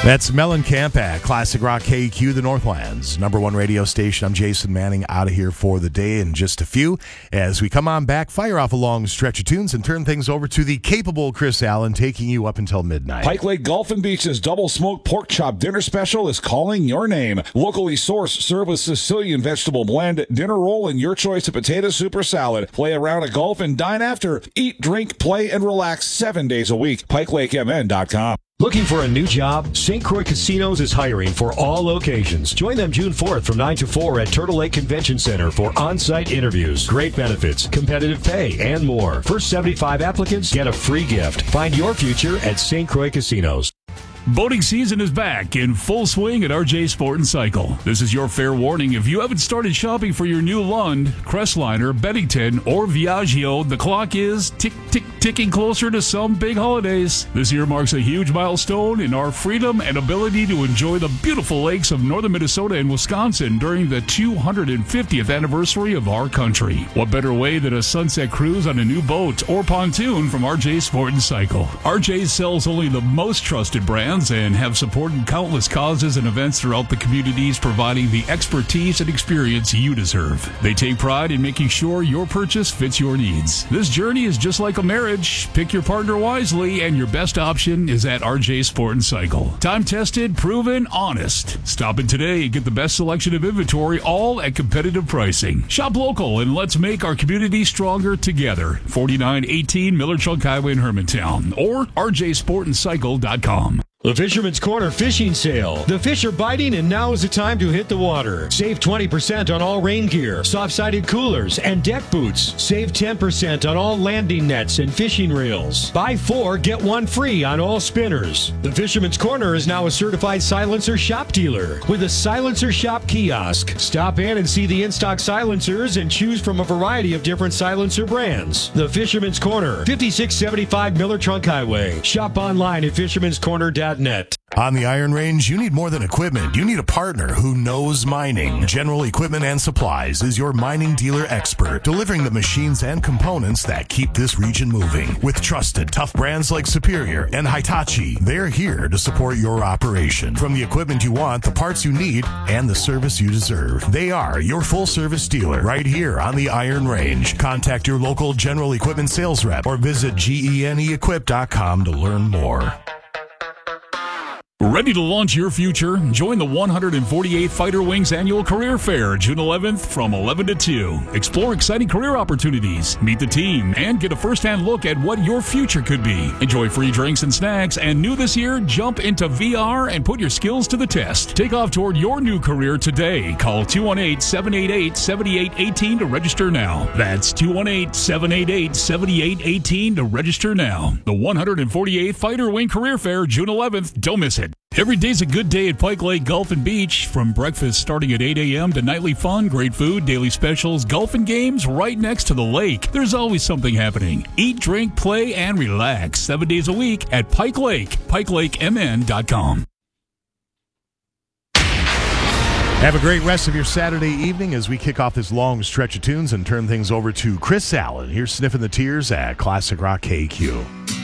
That's Mellencamp at Classic Rock KQ, the Northland's #1 radio station. I'm Jason Manning, out of here for the day in just a few. As we come on back, fire off a long stretch of tunes and turn things over to the capable Chris Allen, taking you up until midnight. Pike Lake Golf and Beach's double smoked pork chop dinner special is calling your name. Locally sourced, served with Sicilian vegetable blend, dinner roll, and your choice of potato soup or salad. Play a round of golf and dine after. Eat, drink, play, and relax 7 days a week. PikeLakeMN.com. Looking for a new job? St. Croix Casinos is hiring for all locations. Join them June 4th from 9 to 4 at Turtle Lake Convention Center for on-site interviews, great benefits, competitive pay, and more. First 75 applicants get a free gift. Find your future at St. Croix Casinos. Boating season is back in full swing at RJ Sport & Cycle. This is your fair warning. If you haven't started shopping for your new Lund, Crestliner, Bennington, or Viaggio, the clock is ticking closer to some big holidays. This year marks a huge milestone in our freedom and ability to enjoy the beautiful lakes of northern Minnesota and Wisconsin during the 250th anniversary of our country. What better way than a sunset cruise on a new boat or pontoon from RJ Sport & Cycle? RJ sells only the most trusted brands and have supported countless causes and events throughout the communities, providing the expertise and experience you deserve. They take pride in making sure your purchase fits your needs. This journey is just like a marriage. Pick your partner wisely, and your best option is at RJ Sport & Cycle. Time-tested, proven, honest. Stop in today and get the best selection of inventory, all at competitive pricing. Shop local, and let's make our community stronger together. 4918 Miller Trunk Highway in Hermantown, or rjsportandcycle.com. The Fisherman's Corner Fishing Sale. The fish are biting, and now is the time to hit the water. Save 20% on all rain gear, soft-sided coolers, and deck boots. Save 10% on all landing nets and fishing reels. Buy 4, get 1 free on all spinners. The Fisherman's Corner is now a certified silencer shop dealer with a Silencer Shop kiosk. Stop in and see the in-stock silencers and choose from a variety of different silencer brands. The Fisherman's Corner, 5675 Miller Trunk Highway. Shop online at fishermanscorner.net. On the Iron Range, you need more than equipment. You need a partner who knows mining. General Equipment and Supplies is your mining dealer expert, delivering the machines and components that keep this region moving. With trusted, tough brands like Superior and Hitachi, they're here to support your operation. From the equipment you want, the parts you need, and the service you deserve. They are your full-service dealer right here on the Iron Range. Contact your local General Equipment sales rep or visit GENEquip.com to learn more. Ready to launch your future? Join the 148th Fighter Wings Annual Career Fair, June 11th from 11 to 2. Explore exciting career opportunities, meet the team, and get a first-hand look at what your future could be. Enjoy free drinks and snacks, and new this year, jump into VR and put your skills to the test. Take off toward your new career today. Call 218-788-7818 to register now. That's 218-788-7818 to register now. The 148th Fighter Wing Career Fair, June 11th. Don't miss it. Every day's a good day at Pike Lake Golf and Beach. From breakfast starting at 8 a.m. to nightly fun, great food, daily specials, golf and games right next to the lake. There's always something happening. Eat, drink, play, and relax 7 days a week at Pike Lake, PikeLakeMN.com. Have a great rest of your Saturday evening as we kick off this long stretch of tunes and turn things over to Chris Allen. Here's Sniffing the Tears at Classic Rock KQ.